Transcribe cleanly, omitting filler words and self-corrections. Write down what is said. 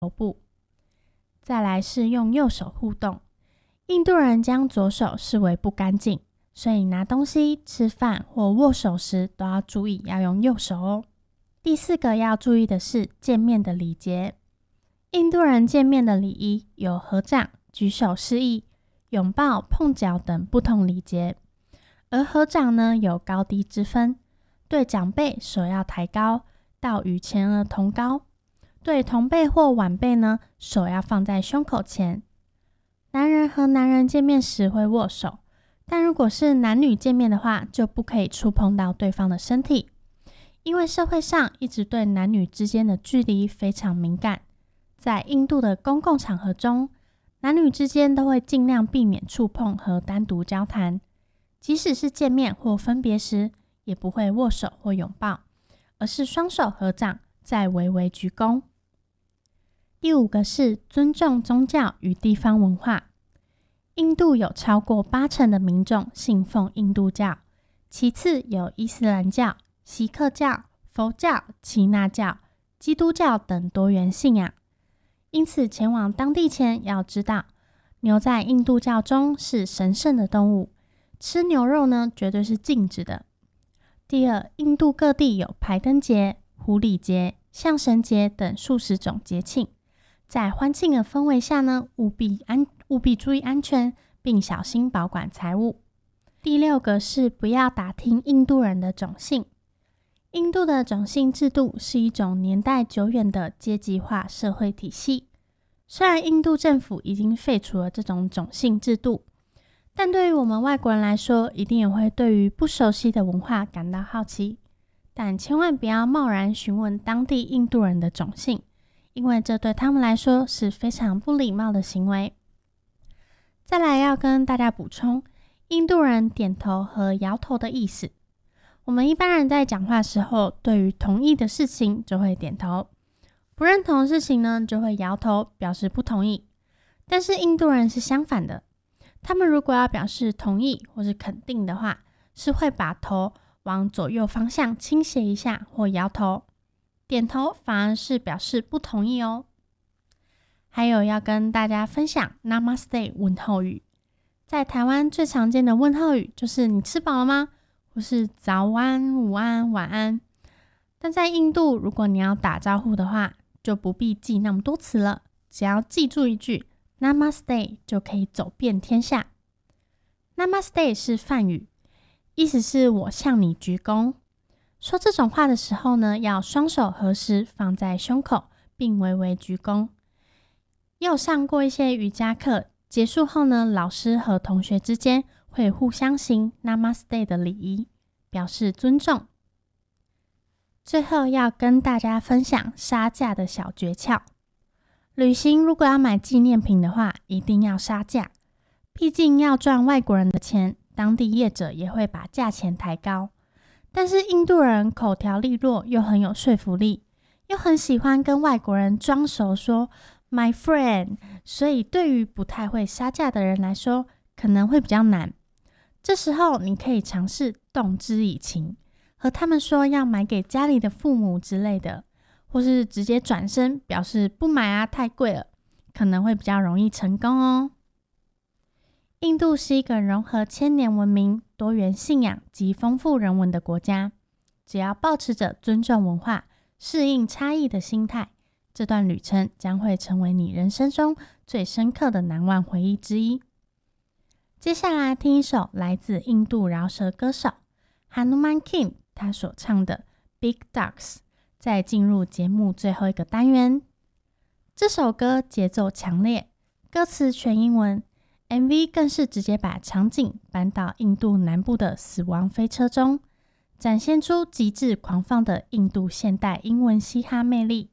部。再来是用右手互动，印度人将左手视为不干净，所以拿东西、吃饭或握手时都要注意要用右手哦。第4个要注意的是见面的礼节。印度人见面的礼仪有合掌、举手示意、拥抱、碰脚等不同礼节。而合掌呢有高低之分，对长辈手要抬高到与前额同高，对同辈或晚辈呢手要放在胸口前。男人和男人见面时会握手，但如果是男女见面的话，就不可以触碰到对方的身体，因为社会上一直对男女之间的距离非常敏感。在印度的公共场合中，男女之间都会尽量避免触碰和单独交谈，即使是见面或分别时，也不会握手或拥抱，而是双手合掌，再微微鞠躬。第5个是尊重宗教与地方文化。印度有超过80%的民众信奉印度教，其次有伊斯兰教、锡克教、佛教、耆那教、基督教等多元信仰。因此前往当地前要知道，牛在印度教中是神圣的动物，吃牛肉呢绝对是禁止的。第2，印度各地有排灯节、狐狸节、象神节等数十种节庆，在欢庆的氛围下呢，务必注意安全，并小心保管财物。第6个是不要打听印度人的种姓。印度的种姓制度是一种年代久远的阶级化社会体系。虽然印度政府已经废除了这种种姓制度，但对于我们外国人来说，一定也会对于不熟悉的文化感到好奇。但千万不要贸然询问当地印度人的种姓，因为这对他们来说是非常不礼貌的行为。再来要跟大家补充，印度人点头和摇头的意思。我们一般人在讲话时候，对于同意的事情就会点头，不认同的事情呢就会摇头表示不同意。但是印度人是相反的，他们如果要表示同意或是肯定的话，是会把头往左右方向倾斜一下或摇头，点头反而是表示不同意哦。还有要跟大家分享 Namaste 问候语。在台湾最常见的问候语就是你吃饱了吗？或是早安、午安、晚安。但在印度，如果你要打招呼的话，就不必记那么多词了，只要记住一句 Namaste 就可以走遍天下。Namaste 是梵语，意思是我向你鞠躬。说这种话的时候呢，要双手合十放在胸口，并微微鞠躬。也有上过一些瑜伽课，结束后呢，老师和同学之间会互相行 Namaste 的礼仪，表示尊重。最后要跟大家分享杀价的小诀窍。旅行如果要买纪念品的话，一定要杀价，毕竟要赚外国人的钱，当地业者也会把价钱抬高。但是印度人口条利落，又很有说服力，又很喜欢跟外国人装熟说 My friend， 所以对于不太会杀价的人来说，可能会比较难。这时候你可以尝试动之以情，和他们说要买给家里的父母之类的，或是直接转身表示不买啊，太贵了，可能会比较容易成功哦。印度是一个融合千年文明、多元信仰及丰富人文的国家，只要抱持着尊重文化、适应差异的心态，这段旅程将会成为你人生中最深刻的难忘回忆之一。接下来听一首来自印度饶舌歌手 Hanuman King 他所唱的 Big Dogs， 再进入节目最后一个单元。这首歌节奏强烈，歌词全英文， MV 更是直接把场景搬到印度南部的死亡飞车中，展现出极致狂放的印度现代英文嘻哈魅力。